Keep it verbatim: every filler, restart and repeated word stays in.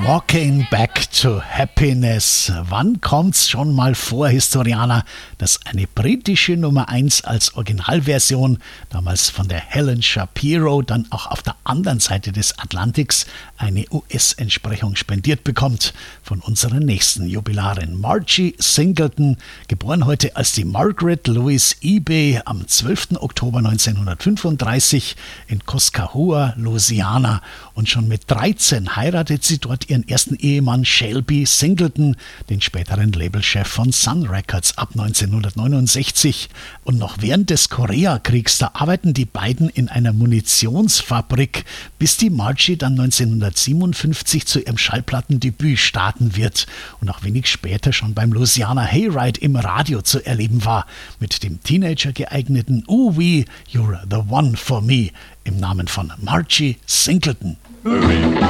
Walking Back to Happiness. Wann kommt's schon mal vor, Historianer, dass eine britische Nummer eins als Originalversion, damals von der Helen Shapiro, dann auch auf der anderen Seite des Atlantiks eine U S-Entsprechung spendiert bekommt von unserer nächsten Jubilarin Margie Singleton, geboren heute als die Margaret Louise Eby am zwölften Oktober neunzehnhundertfünfunddreißig in Cuskahua, Louisiana, und schon mit dreizehn heiratet sie dort ihren ersten Ehemann Shelby Singleton, den späteren Labelchef von Sun Records, ab neunzehnhundertneunundsechzig. Und noch während des Koreakriegs, da arbeiten die beiden in einer Munitionsfabrik, bis die Margie dann neunzehnhundertsiebenundfünfzig zu ihrem Schallplattendebüt starten wird und auch wenig später schon beim Louisiana Hayride im Radio zu erleben war, mit dem Teenager geeigneten Ooh Wee, You're the One for Me im Namen von Margie Singleton.